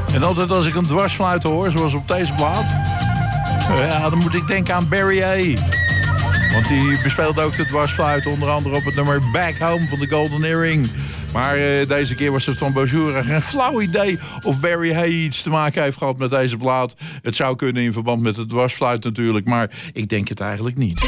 En altijd als ik een dwarsfluit hoor, zoals op deze plaat... ja, dan moet ik denken aan Barry Hay. Want die bespeelde ook de dwarsfluit, onder andere op het nummer Back Home van de Golden Earring. Maar deze keer was het van Bajura geen flauw idee of Barry Hay iets te maken heeft gehad met deze plaat. Het zou kunnen in verband met de dwarsfluit natuurlijk, maar ik denk het eigenlijk niet.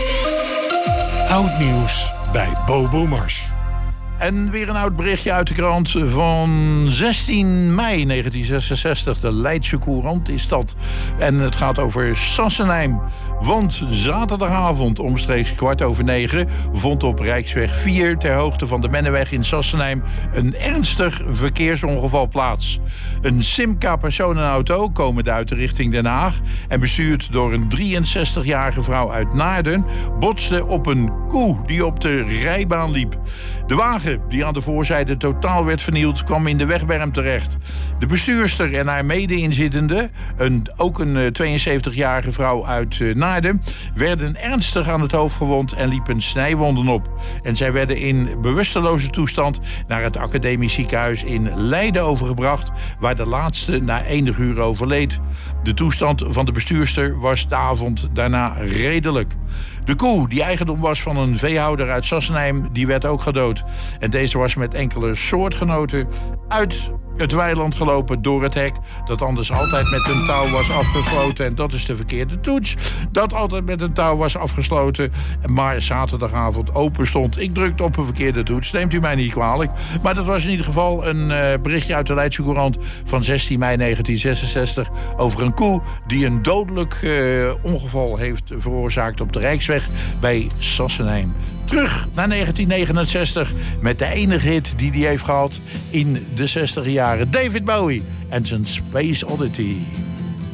Oud nieuws bij Bobo Mars. En weer een oud berichtje uit de krant van 16 mei 1966. De Leidse Courant is dat. En het gaat over Sassenheim. Want zaterdagavond omstreeks 9:15... vond op Rijksweg 4 ter hoogte van de Menneweg in Sassenheim... een ernstig verkeersongeval plaats. Een Simca-personenauto, komende uit de richting Den Haag... en bestuurd door een 63-jarige vrouw uit Naarden... botste op een koe die op de rijbaan liep. De wagen, die aan de voorzijde totaal werd vernield, kwam in de wegberm terecht. De bestuurster en haar mede-inzittende, ook een 72-jarige vrouw uit Naarden, werden ernstig aan het hoofd gewond en liepen snijwonden op. En zij werden in bewusteloze toestand naar het Academisch Ziekenhuis in Leiden overgebracht, waar de laatste na enige uur overleed. De toestand van de bestuurster was de avond daarna redelijk. De koe, die eigendom was van een veehouder uit Sassenheim, die werd ook gedood. En deze was met enkele soortgenoten uit het weiland gelopen door het hek... dat anders altijd met een touw was afgesloten. En dat is de verkeerde toets. Dat altijd met een touw was afgesloten, maar zaterdagavond open stond. Ik drukte op een verkeerde toets, neemt u mij niet kwalijk. Maar dat was in ieder geval een berichtje uit de Leidse Courant... van 16 mei 1966 over een koe... die een dodelijk ongeval heeft veroorzaakt op de Rijksweg bij Sassenheim. Terug naar 1969 met de enige hit die hij heeft gehad in de 60 jaren. David Bowie en zijn Space Oddity.